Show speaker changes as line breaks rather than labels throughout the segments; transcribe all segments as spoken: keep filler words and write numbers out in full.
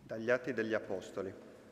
Dagli Atti degli Apostoli.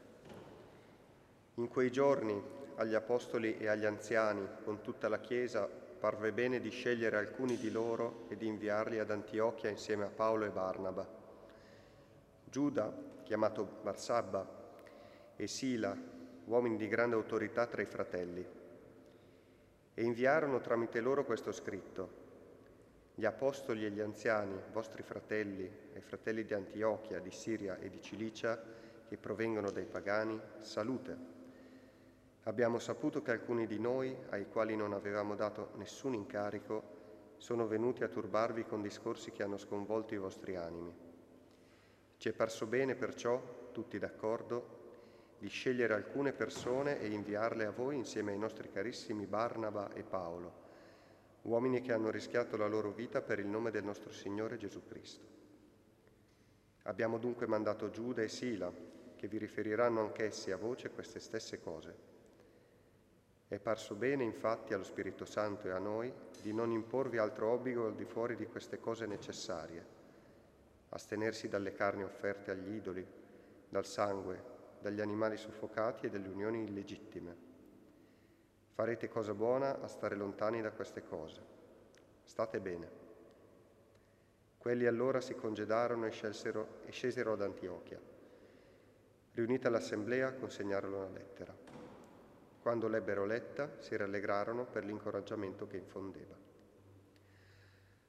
In quei giorni agli Apostoli e agli anziani, con tutta la Chiesa, parve bene di scegliere alcuni di loro e di inviarli ad Antiochia insieme a Paolo e Barnaba. Giuda, chiamato Barsabba, e Sila, uomini di grande autorità tra i fratelli. E inviarono tramite loro questo scritto: Gli apostoli e gli anziani, vostri fratelli e fratelli di Antiochia, di Siria e di Cilicia, che provengono dai pagani, salute. Abbiamo saputo che alcuni di noi, ai quali non avevamo dato nessun incarico, sono venuti a turbarvi con discorsi che hanno sconvolto i vostri animi. Ci è parso bene perciò, tutti d'accordo, di scegliere alcune persone e inviarle a voi insieme ai nostri carissimi Barnaba e Paolo, uomini che hanno rischiato la loro vita per il nome del nostro Signore Gesù Cristo. Abbiamo dunque mandato Giuda e Sila, che vi riferiranno anch'essi a voce queste stesse cose. È parso bene, infatti, allo Spirito Santo e a noi di non imporvi altro obbligo al di fuori di queste cose necessarie: astenersi dalle carni offerte agli idoli, dal sangue, dagli animali soffocati e dalle unioni illegittime. Farete cosa buona a stare lontani da queste cose. State bene. Quelli allora si congedarono e, scelsero, e scesero ad Antiochia. Riunita l'assemblea, consegnarono la lettera. Quando l'ebbero letta, si rallegrarono per l'incoraggiamento che infondeva.